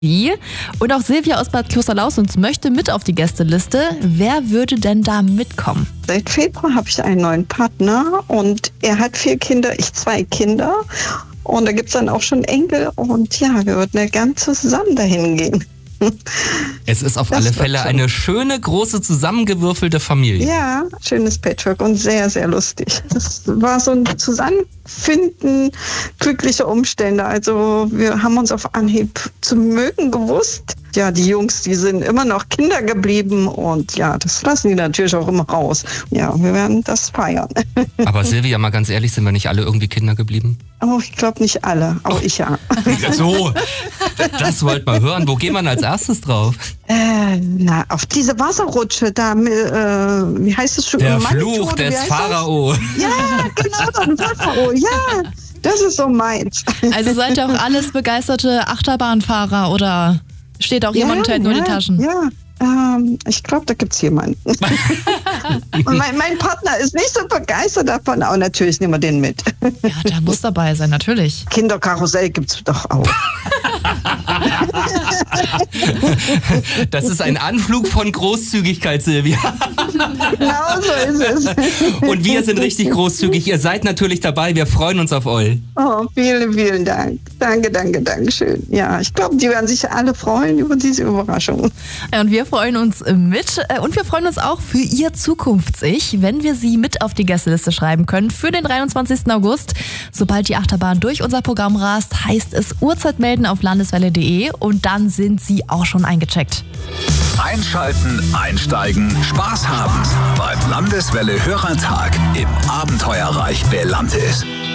Und auch Silvia aus Bad Klosterlausitz möchte mit auf die Gästeliste. Wer würde denn da mitkommen? Seit Februar habe ich einen neuen Partner und er hat 4 Kinder, ich 2 Kinder. Und da gibt es dann auch schon Enkel und ja, wir würden ja gern zusammen dahin gehen. Es ist auf alle Fälle eine schöne, große, zusammengewürfelte Familie. Ja, schönes Patchwork und sehr, sehr lustig. Das war so ein Zusammenfinden glücklicher Umstände. Also wir haben uns auf Anhieb zu mögen gewusst. Ja, die Jungs, die sind immer noch Kinder geblieben und ja, das lassen die natürlich auch immer raus. Ja, wir werden das feiern. Aber Silvia, mal ganz ehrlich, sind wir nicht alle irgendwie Kinder geblieben? Oh, ich glaube nicht alle, auch ich ja. So, das wollt mal hören. Wo gehen wir als erstes drauf? Auf diese Wasserrutsche da, wie heißt es schon? Der Fluch des Pharao. Ja, genau, der Pharao, ja. Das ist so meins. Also seid ihr auch alles begeisterte Achterbahnfahrer oder steht auch jemand und hält nur die Taschen? Ja. Ich glaube, da gibt es jemanden. Und mein Partner ist nicht so begeistert davon, aber natürlich nehmen wir den mit. Ja, der muss dabei sein, natürlich. Kinderkarussell gibt es doch auch. Das ist ein Anflug von Großzügigkeit, Silvia. Genau so ist es. Und wir sind richtig großzügig. Ihr seid natürlich dabei. Wir freuen uns auf euch. Oh, vielen, vielen Dank. Danke schön. Ja, ich glaube, die werden sich alle freuen über diese Überraschung. Ja, und wir freuen uns mit und wir freuen uns auch für Ihr Zukunfts-Ich, wenn wir Sie mit auf die Gästeliste schreiben können für den 23. August. Sobald die Achterbahn durch unser Programm rast, heißt es Uhrzeit melden auf landeswelle.de und dann sind Sie auch schon eingecheckt. Einschalten, einsteigen, Spaß haben beim Landeswelle Hörertag im Abenteuerreich Belantis.